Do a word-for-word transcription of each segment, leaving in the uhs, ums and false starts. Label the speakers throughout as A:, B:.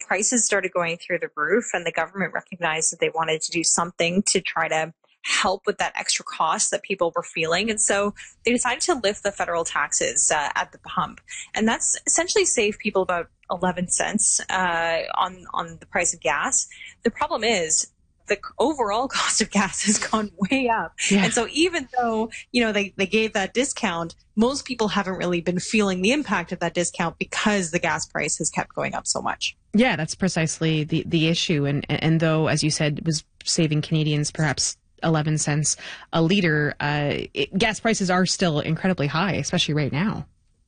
A: prices started going through the roof, and the government recognized that they wanted to do something to try to help with that extra cost that people were feeling. And so they decided to lift the federal taxes uh, at the pump. And that's essentially saved people about eleven cents uh, on, on the price of gas. The problem is the overall cost of gas has gone way up. Yeah. And so even though, you know, they, they gave that discount, most people haven't really been feeling the impact of that discount because the gas price has kept going up so much.
B: Yeah, that's precisely the, the issue. And, and though, as you said, it was saving Canadians perhaps eleven cents a liter, uh, it, gas prices are still incredibly high, especially right now.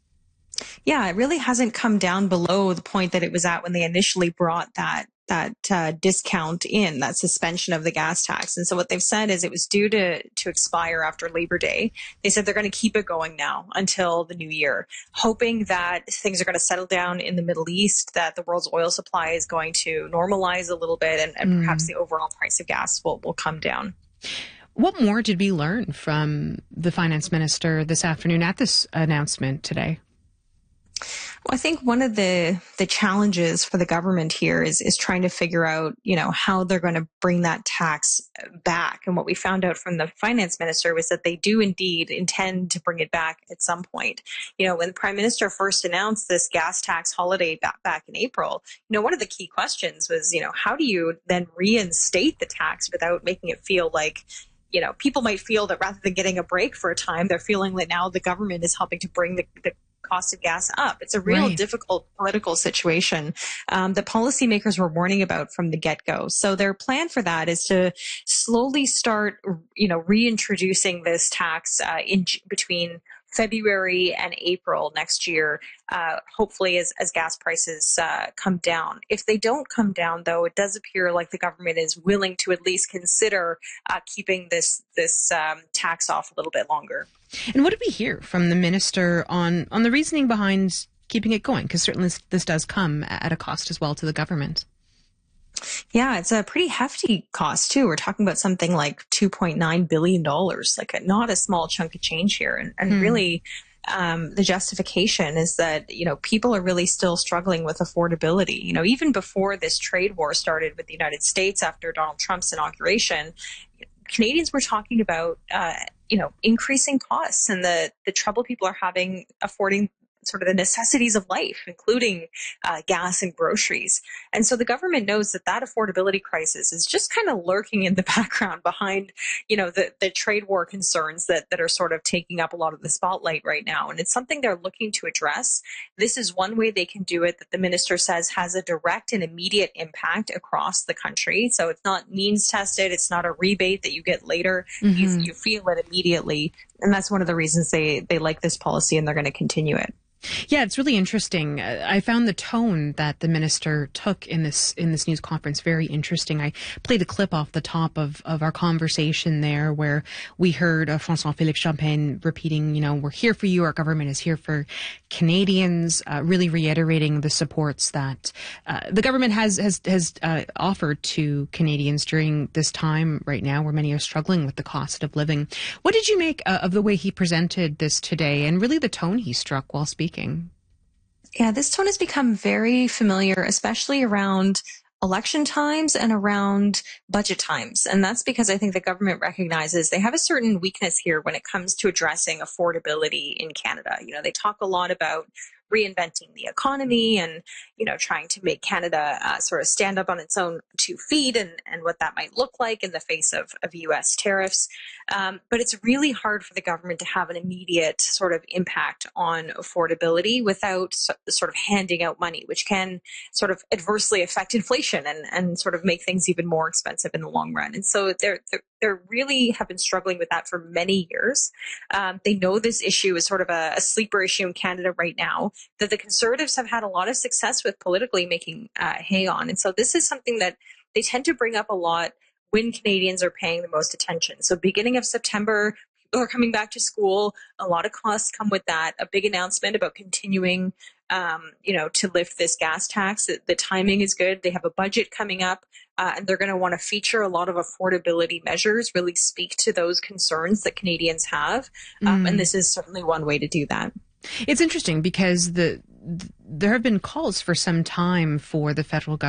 A: Yeah, it really hasn't come down below the point that it was at when they initially brought that that uh, discount in, that suspension of the gas tax. And so what they've said is it was due to, to expire after Labor Day. They said they're going to keep it going now until the new year, hoping that things are going to settle down in the Middle East, that the world's oil supply is going to normalize a little bit, and, and mm. perhaps the overall price of gas will, will come down.
B: What more did we learn from the finance minister this afternoon at this announcement today?
A: Well, I think one of the, the challenges for the government here is, is trying to figure out, you know, how they're going to bring that tax back. And what we found out from the finance minister was that they do indeed intend to bring it back at some point. You know, when the prime minister first announced this gas tax holiday back, back in April, you know, one of the key questions was, you know, how do you then reinstate the tax without making it feel like, you know, people might feel that rather than getting a break for a time, they're feeling that now the government is helping to bring the, the cost of gas up. It's a real right. difficult political situation um, that policymakers were warning about from the get-go. So their plan for that is to slowly start, you know, reintroducing this tax uh, in between February and April next year, uh, hopefully as, as gas prices uh, come down. If they don't come down, though, it does appear like the government is willing to at least consider uh, keeping this this um, tax off a little bit longer.
B: And what did we hear from the minister on, on the reasoning behind keeping it going? Because certainly this, this does come at a cost as well to the government.
A: Yeah, it's a pretty hefty cost, too. We're talking about something like two point nine billion dollars, like a, not a small chunk of change here. And, and hmm. really, um, the justification is that, you know, people are really still struggling with affordability. You know, even before this trade war started with the United States after Donald Trump's inauguration, Canadians were talking about, uh, you know, increasing costs and the, the trouble people are having affording sort of the necessities of life, including uh, gas and groceries. And so the government knows that that affordability crisis is just kind of lurking in the background behind, you know, the, the trade war concerns that, that are sort of taking up a lot of the spotlight right now. And it's something they're looking to address. This is one way they can do it that the minister says has a direct and immediate impact across the country. So it's not means tested. It's not a rebate that you get later. Mm-hmm. You, you feel it immediately. And that's one of the reasons they, they like this policy and they're going to continue it.
B: Yeah, it's really interesting. I found the tone that the minister took in this in this news conference very interesting. I played a clip off the top of, of our conversation there where we heard uh, François-Philippe Champagne repeating, you know, we're here for you. Our government is here for Canadians, uh, really reiterating the supports that uh, the government has has, has uh, offered to Canadians during this time right now where many are struggling with the cost of living. What did you make uh, of the way he presented this today and really the tone he struck while speaking?
A: Yeah, this tone has become very familiar, especially around election times and around budget times. And that's because I think the government recognizes they have a certain weakness here when it comes to addressing affordability in Canada. You know, they talk a lot about reinventing the economy and, you know, trying to make Canada uh, sort of stand up on its own two feet and, and what that might look like in the face of, of U S tariffs. Um, but it's really hard for the government to have an immediate sort of impact on affordability without so, sort of handing out money, which can sort of adversely affect inflation and, and sort of make things even more expensive in the long run. And so they're, they're they really have been struggling with that for many years. Um, they know this issue is sort of a, a sleeper issue in Canada right now that the Conservatives have had a lot of success with politically making uh, hay on. And so this is something that they tend to bring up a lot when Canadians are paying the most attention. So beginning of September, people are coming back to school. A lot of costs come with that. A big announcement about continuing, um, you know, to lift this gas tax. The, the timing is good. They have a budget coming up. Uh, and they're going to want to feature a lot of affordability measures, really speak to those concerns that Canadians have. Um, mm. And this is certainly one way to do that.
B: It's interesting because the there have been calls for some time for the federal government